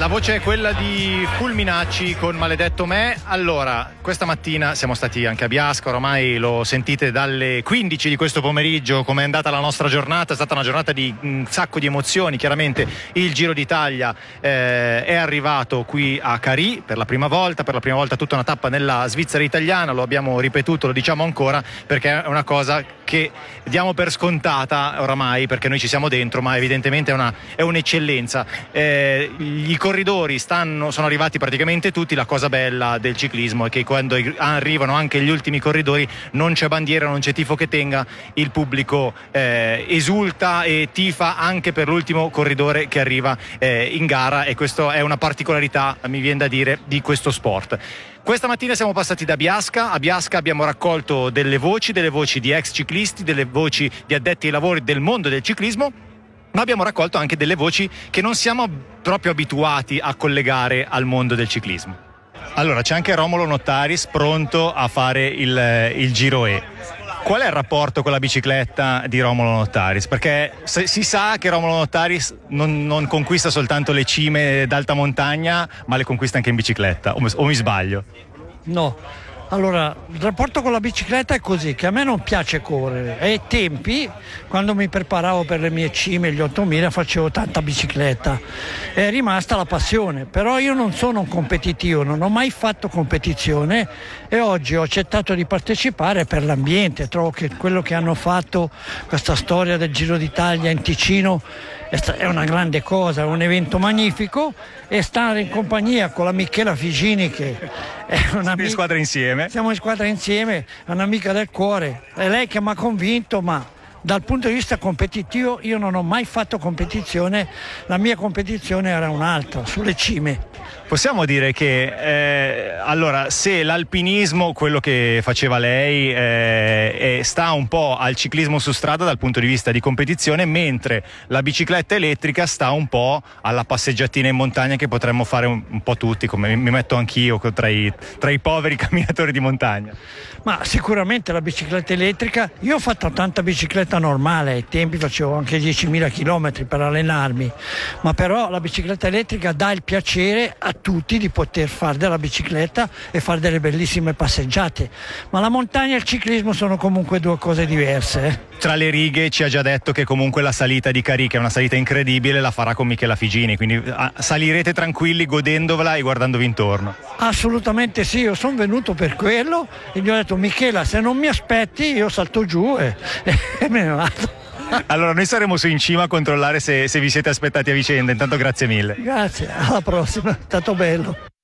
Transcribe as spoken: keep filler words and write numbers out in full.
la voce è quella di Fulminacci con Maledetto Me. Allora, questa mattina siamo stati anche a Biasca, ormai lo sentite dalle quindici di questo pomeriggio come è andata la nostra giornata. È stata una giornata di un sacco di emozioni. Chiaramente il Giro d'Italia eh, è arrivato qui a Carì per la prima volta, per la prima volta tutta una tappa nella Svizzera italiana, lo abbiamo ripetuto, lo diciamo ancora perché è una cosa che diamo per scontata oramai perché noi ci siamo dentro, ma evidentemente è, una, è un'eccellenza. Eh, i corridori stanno, sono arrivati praticamente tutti. La cosa bella del ciclismo è che quando arrivano anche gli ultimi corridori non c'è bandiera, non c'è tifo che tenga, il pubblico eh, esulta e tifa anche per l'ultimo corridore che arriva eh, in gara, e questo è una particolarità, mi viene da dire, di questo sport. Questa mattina siamo passati da Biasca. A Biasca abbiamo raccolto delle voci, delle voci di ex ciclisti, delle voci di addetti ai lavori del mondo del ciclismo, ma abbiamo raccolto anche delle voci che non siamo proprio abituati a collegare al mondo del ciclismo. Allora, c'è anche Romolo Nottaris pronto a fare il, il Giro E. Qual è il rapporto con la bicicletta di Romolo Nottaris? Perché si sa che Romolo Nottaris non, non conquista soltanto le cime d'alta montagna, ma le conquista anche in bicicletta, o, o mi sbaglio? No, allora il rapporto con la bicicletta è così, che a me non piace correre, e ai tempi, quando mi preparavo per le mie cime, gli ottomila, facevo tanta bicicletta, è rimasta la passione. Però io non sono un competitivo, non ho mai fatto competizione e oggi ho accettato di partecipare per l'ambiente. Trovo che quello che hanno fatto, questa storia del Giro d'Italia in Ticino, è una grande cosa, è un evento magnifico, e stare in compagnia con la Michela Figini, che è una in squadra insieme. Siamo in squadra insieme, è un'amica del cuore, è lei che mi ha convinto. Ma dal punto di vista competitivo io non ho mai fatto competizione, la mia competizione era un'altra, sulle cime. Possiamo dire che eh, allora, se l'alpinismo, quello che faceva lei, eh, sta un po' al ciclismo su strada dal punto di vista di competizione, mentre la bicicletta elettrica sta un po' alla passeggiatina in montagna che potremmo fare un, un po' tutti, come mi metto anch'io tra i, tra i poveri camminatori di montagna. Ma sicuramente la bicicletta elettrica, io ho fatto tanta bicicletta normale, ai tempi facevo anche diecimila chilometri per allenarmi, ma però la bicicletta elettrica dà il piacere a tutti di poter fare della bicicletta e fare delle bellissime passeggiate. Ma la montagna e il ciclismo sono comunque due cose diverse. Eh. Tra le righe ci ha già detto che comunque la salita di Carì, che è una salita incredibile, la farà con Michela Figini, quindi salirete tranquilli godendovela e guardandovi intorno. Assolutamente sì, io sono venuto per quello e gli ho detto: Michela, se non mi aspetti io salto giù e, e me ne vado. Allora noi saremo su in cima a controllare se, se vi siete aspettati a vicenda. Intanto grazie mille. Grazie, alla prossima, è stato bello.